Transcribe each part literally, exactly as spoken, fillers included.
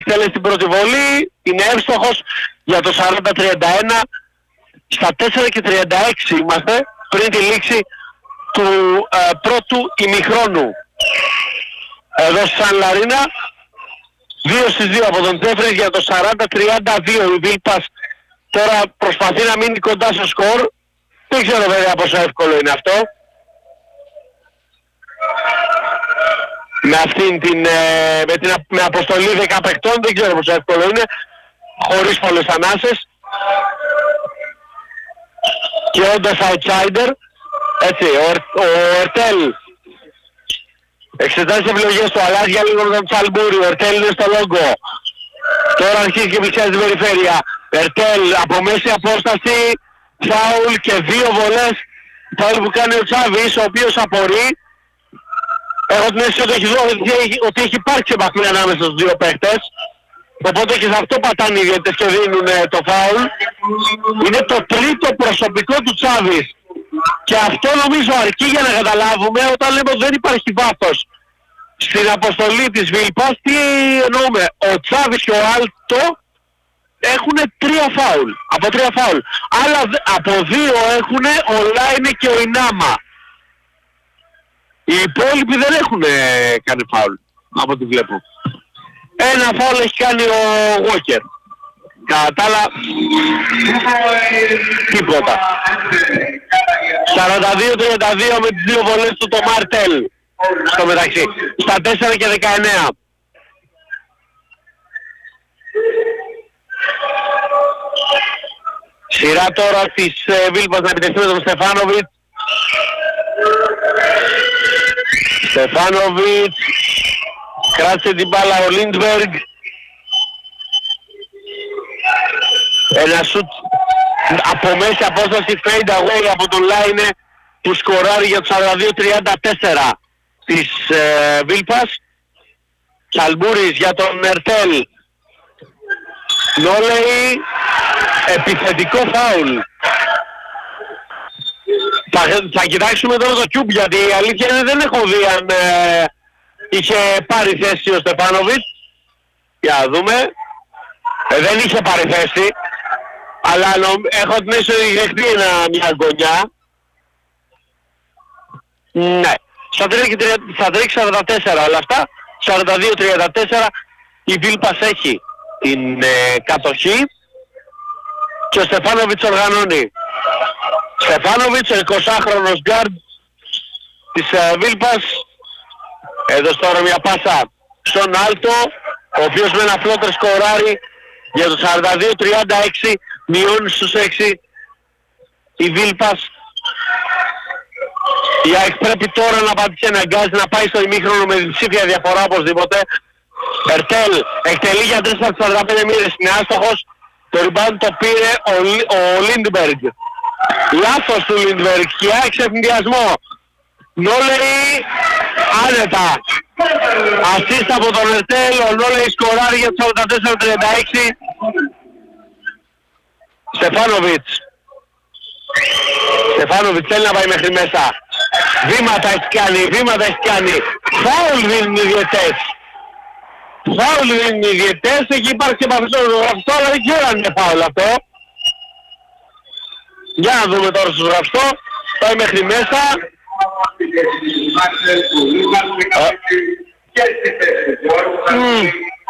Θέλει την πρώτη βολή, είναι εύστοχος για το σαράντα τριάντα ένα. Στα τέσσερα και τριάντα έξι είμαστε πριν τη λήξη του ε, πρώτου ημιχρόνου. Εδώ στη Σαν Λαρίνα, δύο στις δύο από τον Τζέφρις για το σαράντα τριάντα δύο. Η Βίλπας τώρα προσπαθεί να μείνει κοντά στο σκορ. Δεν ξέρω βέβαια πόσο εύκολο είναι αυτό. Με αυτήν την, ε, με την με αποστολή δέκα παικτών δεν ξέρω πόσο εύκολο είναι. Χωρίς πολλές ανάσες. Και όντως outsider. Έτσι, ο, ο Ερτέλ εξετάζει επιλογές του, αλλάζει για λίγο με τον Τσαλμπούρι. Ο Ερτέλ είναι στο λόγκο. Τώρα αρχίζει και πλησιάζει την περιφέρεια. Ερτέλ από μέση απόσταση, φάουλ και δύο βολές. Φάουλ που κάνει ο Τσάβης, ο οποίος απορεί. Έχω την αίσθηση ότι έχει, ότι έχει υπάρξει επαφή ανάμεσα στους δύο παίχτες. Οπότε και σε αυτό πατάνε οι διαιτητές και δίνουν το φάουλ. Είναι το τρίτο προσωπικό του Τσάβης. Και αυτό νομίζω αρκεί για να καταλάβουμε όταν λέμε ότι δεν υπάρχει βάθος στην αποστολή της Βίλπας. Τι εννοούμε? Ο Τσάβης και ο Άλτο έχουν τρία φάουλ. Από τρία φάουλ. Άλλα από δύο έχουν ο Λάινε και ο Ινάμα. Οι υπόλοιποι δεν έχουν κάνει φάουλ από ό,τι βλέπω. Ένα φάουλ έχει κάνει ο Walker. Κατά άλλα τίποτα. σαράντα δύο τριάντα δύο με τις δύο βολές του το Μαρτέλ στο μεταξύ. Στα τέσσερα και δεκαεννέα. Σειρά τώρα της ε, Βίλπας να επιτεθεί με τον Στεφάνοβιτς. Στεφάνοβιτς κράτησε την μπάλα ο Λίντμπεργκ. Ένα σουτ από μέση απόσταση fade away από τον Λάινε που σκοράρει για το σαράντα δύο τριάντα τέσσερα της ε, Βίλπας. Τσαλμπούρης για τον Ερτέλ. Νόλεϊ, επιθετικό φάουλ. Θα, θα κοιτάξουμε τώρα το Κιούμπ, γιατί η αλήθεια είναι δεν έχω δει αν ε, είχε πάρει θέση ο Στεφάνοβιτς. Για να δούμε. Ε, δεν είχε πάρει θέση. Αλλά νο, έχω την αίσθηση ότι δεχτεί μια γωνιά. Ναι. Στα τρία και σαράντα τέσσερα όλα αυτά. σαράντα δύο τριάντα τέσσερα η Βίλπας έχει την ε, κατοχή και ο Στεφάνοβιτς οργανώνει. Στεφάνοβιτς, ο εικοσάχρονος γκάρντ της ε, Βίλπας. Έδωσε τώρα μια πάσα στον Άλτο, ο οποίος με ένα φλότερ σκοράρει για το σαράντα δύο τριάντα έξι, μειώνει στους έξι η Βίλπας. Η ΑΕΚ πρέπει τώρα να πατήσει, αναγκάζει να πάει στο ημίχρονο με διψήφια διαφορά οπωσδήποτε. Ερτέλ εκτελεί για τρεις από σαράντα πέντε μοίρες, είναι άστοχος. Το rebound το πήρε ο, ο Λίντμπεργκ. Λάθος του Λίντμπεργκ και η ΑΕΚ σε ευνηδιασμό. Νόλεϊ άνετα. Ασίστ από τον Ερτέλ, ο Νόλεϊ σκοράρει για το σαράντα τέσσερα τριάντα έξι. Στεφάνοβιτς. Στεφάνοβιτς θέλει να πάει μέχρι μέσα. Βήματα έχει κάνει, βήματα έχει κάνει. Φάουλ δίνουν οι διαιτές. Φάουλ δίνουν οι διαιτές, έχει υπάρξει επαφή στο γραφιστό, αλλά δεν ξέρω αν είναι φάουλ αυτό. Για να δούμε τώρα στο γραφιστό. Πάει μέχρι μέσα. Mm.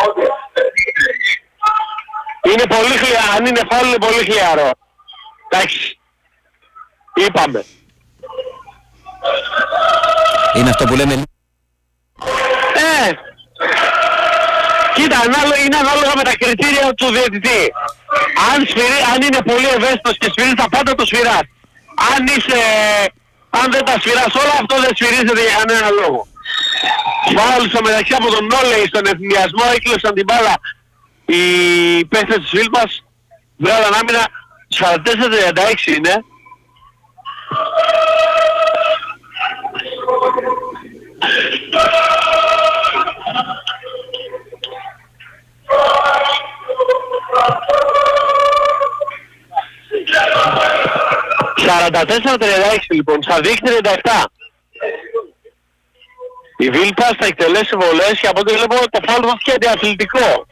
Είναι πολύ χλιαρό, αν είναι φάουλ είναι πολύ χλιαρό. Εντάξει, είπαμε. Είναι αυτό που λέμε. Ε, κοίτα, είναι ανάλογα με τα κριτήρια του διαιτητή. Αν, σφυρί, αν είναι πολύ ευαίσθητος και σφυρίζει τα πάντα το σφυράς. Αν είσαι, αν δεν τα σφυράς όλα, αυτό δεν σφυρίζεται για κανένα λόγο. Φάουλ στο μεταξύ από τον Νόλεϊ στον ευθυνιασμό, έκλεισαν την μπάλα οι παίχτες της Βίλπας. Βγάλαν άμυνα. σαράντα τέσσερα τριάντα έξι είναι. σαράντα τέσσερα τριάντα έξι λοιπόν, στα δύο τριάντα επτά. Η Βίλπας θα εκτελέσει βολές και από ό,τι βλέπω το φάουλ δόθηκε αντιαθλητικό.